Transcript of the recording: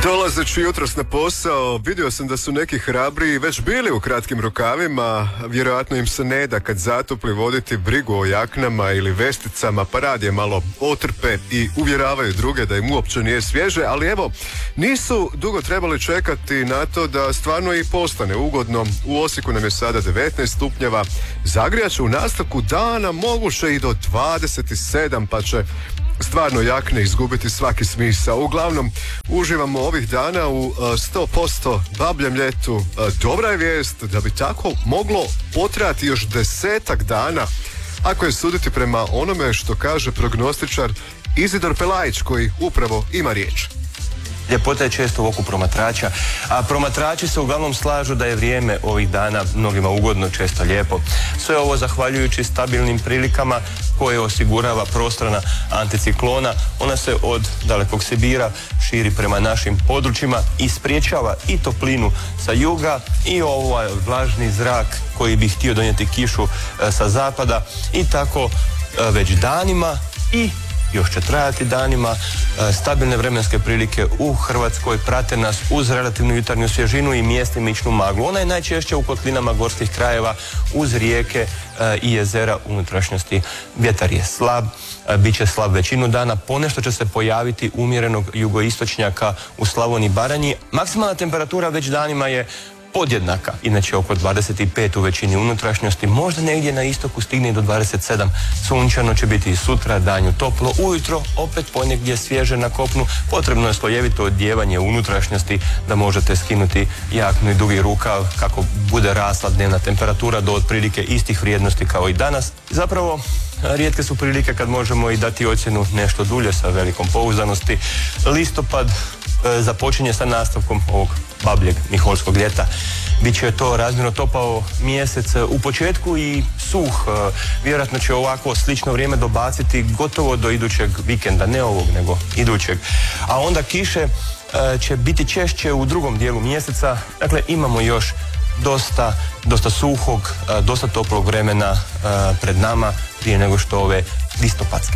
Dolazeći jutros na posao, vidio sam da su neki hrabri već bili u kratkim rukavima. Vjerojatno im se ne da kad zatopli voditi brigu o jaknama ili vesticama, pa radije malo otrpe i uvjeravaju druge da im uopće nije svježe, ali evo, nisu dugo trebali čekati na to da stvarno i postane ugodno. U Osijeku nam je sada 19 stupnjeva, zagrijat će u nastavku dana moguće i do 27, pa će stvarno jakne izgubiti svaki smisao. Uglavnom, uživamo ovih dana u 100% babljem ljetu. Dobra je vijest da bi tako moglo potrajati još 10-ak dana, ako je suditi prema onome što kaže prognostičar Izidor Pelajić, koji upravo ima riječ. Ljepota je često u oku promatrača, a promatrači se uglavnom slažu da je vrijeme ovih dana mnogima ugodno, često lijepo. Sve ovo zahvaljujući stabilnim prilikama koje osigurava prostrana anticiklona. Ona se od dalekog Sibira širi prema našim područjima i spriječava i toplinu sa juga i ovaj vlažni zrak koji bi htio donijeti kišu sa zapada i tako već danima i još će trajati danima. Stabilne vremenske prilike u Hrvatskoj prate nas uz relativnu jutarnju svježinu i mjestimičnu maglu. Ona je najčešće u kotlinama gorskih krajeva uz rijeke i jezera unutrašnjosti. Vjetar je slab, bit će slab većinu dana, ponešto će se pojaviti umjerenog jugoistočnjaka u Slavoniji i Baranji. Maksimalna temperatura već danima je podjednaka, inače oko 25 u većini unutrašnjosti, možda negdje na istoku stigne i do 27. Sunčano će biti i sutra, danju toplo, ujutro opet ponegdje svježe na kopnu. Potrebno je slojevito odjevanje unutrašnjosti da možete skinuti jaknu i dugi rukav kako bude rasla dnevna temperatura do otprilike istih vrijednosti kao i danas. Zapravo, rijetke su prilike kad možemo i dati ocjenu nešto dulje sa velikom pouzdanosti. Listopad započinje sa nastavkom ovog babljeg miholskog ljeta. Biće to razmjerno topao mjesec u početku i suh. Vjerojatno će ovako slično vrijeme dobaciti gotovo do idućeg vikenda, ne ovog nego idućeg. A onda kiše će biti češće u drugom dijelu mjeseca. Dakle, imamo još dosta suhog, dosta toplog vremena pred nama prije nego što ove listopadske